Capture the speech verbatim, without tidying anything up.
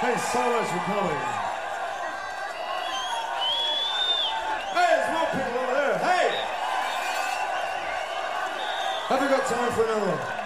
Thanks so much for coming. Hey, there's more people over there. Hey! Have we got time for another one?